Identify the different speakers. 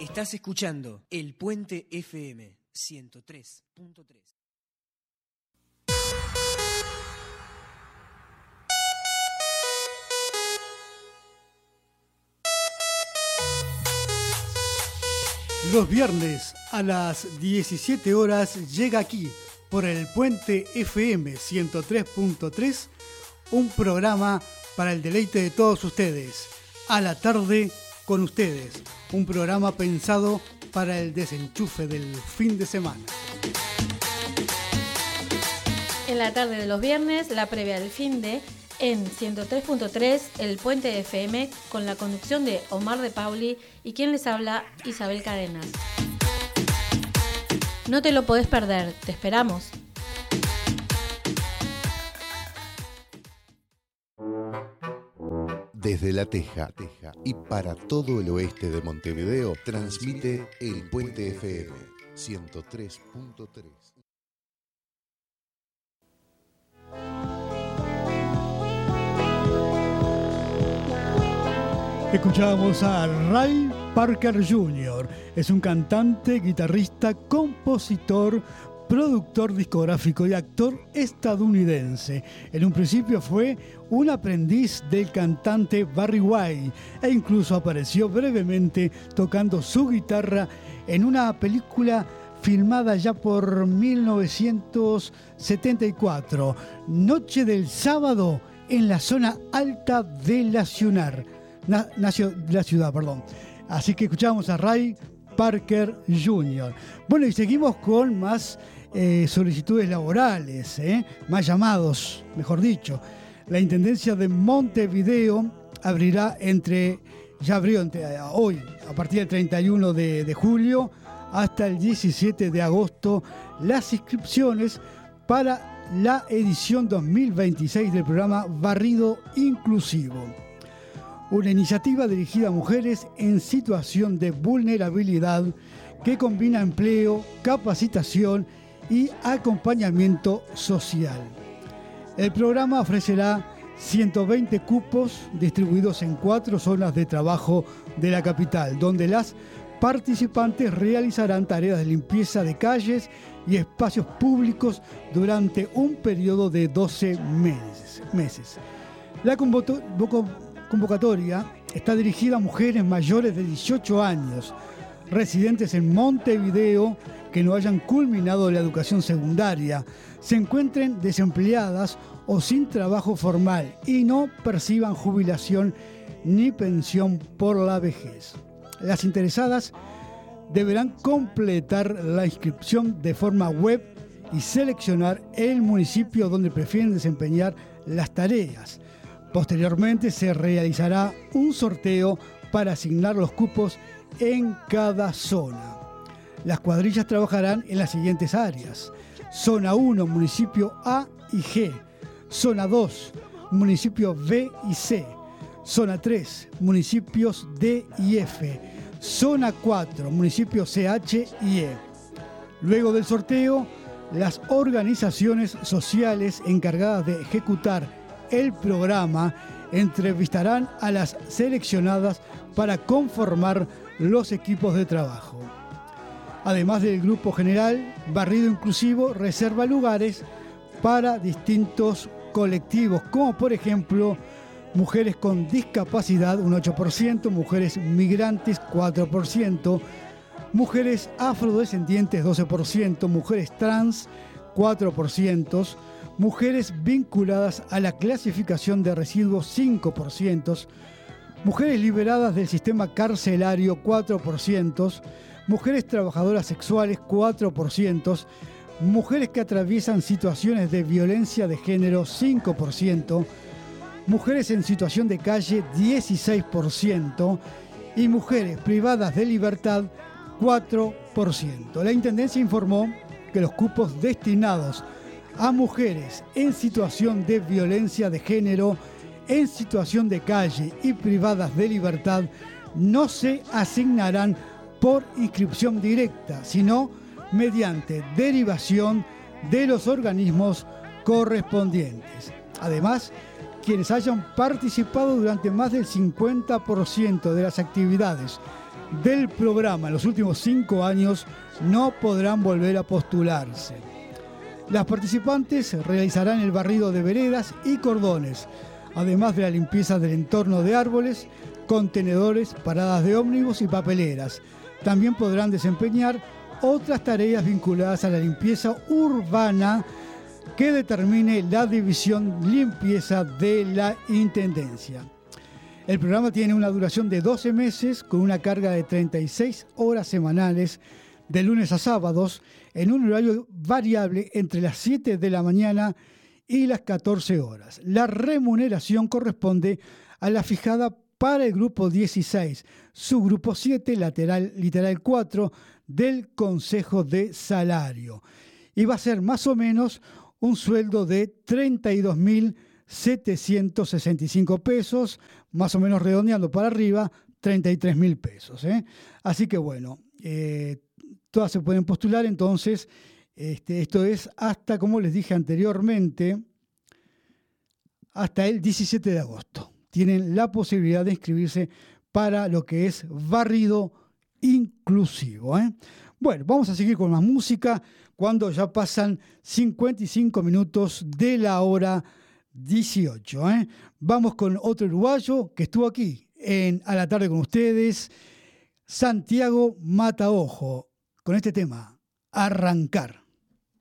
Speaker 1: Estás escuchando El Puente FM 103.3.
Speaker 2: Los viernes a las 17 horas llega aquí, por el Puente FM 103.3, un programa para el deleite de todos ustedes. A la tarde con ustedes, un programa pensado para el desenchufe del fin de semana.
Speaker 3: En la tarde de los viernes, la previa del fin de en 103.3, el Puente FM, con la conducción de Omar de Pauli y quien les habla, Isabel Cadenas. No te lo podés perder, te esperamos.
Speaker 4: Desde La Teja y para todo el oeste de Montevideo, transmite el Puente FM 103.3.
Speaker 2: Escuchábamos a Ray Parker Jr. Es un cantante, guitarrista, compositor, productor discográfico y actor estadounidense. En un principio fue un aprendiz del cantante Barry White e incluso apareció brevemente tocando su guitarra en una película filmada ya por 1974, Noche del Sábado en la zona alta de la ciudad. Así que escuchamos a Ray Parker Jr. Bueno, y seguimos con más solicitudes laborales, más llamados, mejor dicho. La Intendencia de Montevideo abrirá hoy, a partir del 31 de julio hasta el 17 de agosto, las inscripciones para la edición 2026 del programa Barrido Inclusivo. Una iniciativa dirigida a mujeres en situación de vulnerabilidad que combina empleo, capacitación y acompañamiento social. El programa ofrecerá 120 cupos distribuidos en 4 zonas de trabajo de la capital, donde las participantes realizarán tareas de limpieza de calles y espacios públicos durante un periodo de 12 meses. La convocatoria está dirigida a mujeres mayores de 18 años, residentes en Montevideo, que no hayan culminado la educación secundaria, se encuentren desempleadas o sin trabajo formal y no perciban jubilación ni pensión por la vejez. Las interesadas deberán completar la inscripción de forma web y seleccionar el municipio donde prefieren desempeñar las tareas. Posteriormente se realizará un sorteo para asignar los cupos en cada zona. Las cuadrillas trabajarán en las siguientes áreas: Zona 1, municipio A y G. Zona 2, municipio B y C. Zona 3, municipios D y F. Zona 4, municipios CH y E. Luego del sorteo, las organizaciones sociales encargadas de ejecutar el programa entrevistarán a las seleccionadas para conformar los equipos de trabajo. Además del grupo general, Barrido Inclusivo reserva lugares para distintos colectivos, como por ejemplo mujeres con discapacidad, un 8%, mujeres migrantes, 4%, mujeres afrodescendientes, 12%, mujeres trans, 4%, mujeres vinculadas a la clasificación de residuos, 5%, mujeres liberadas del sistema carcelario, 4%, mujeres trabajadoras sexuales, 4%, mujeres que atraviesan situaciones de violencia de género, 5%, mujeres en situación de calle, 16%, y mujeres privadas de libertad, 4%. La Intendencia informó que los cupos destinados a mujeres en situación de violencia de género, en situación de calle y privadas de libertad no se asignarán por inscripción directa, sino mediante derivación de los organismos correspondientes. Además, quienes hayan participado durante más del 50% de las actividades del programa en los últimos 5 años no podrán volver a postularse. Las participantes realizarán el barrido de veredas y cordones, además de la limpieza del entorno de árboles, contenedores, paradas de ómnibus y papeleras. También podrán desempeñar otras tareas vinculadas a la limpieza urbana que determine la división limpieza de la Intendencia. El programa tiene una duración de 12 meses con una carga de 36 horas semanales de lunes a sábados en un horario variable entre las 7 de la mañana y las 14 horas. La remuneración corresponde a la fijada para el grupo 16, subgrupo 7, literal 4 del Consejo de Salario. Y va a ser más o menos un sueldo de 32.765 pesos, más o menos redondeando para arriba, 33.000 pesos. Así que bueno, todas se pueden postular, entonces esto es hasta, como les dije anteriormente, hasta el 17 de agosto. Tienen la posibilidad de inscribirse para lo que es barrido inclusivo. Bueno, vamos a seguir con más música cuando ya pasan 55 minutos de la hora 18. Vamos con otro uruguayo que estuvo aquí a la tarde con ustedes, Santiago Mataojo, con este tema, Arrancar.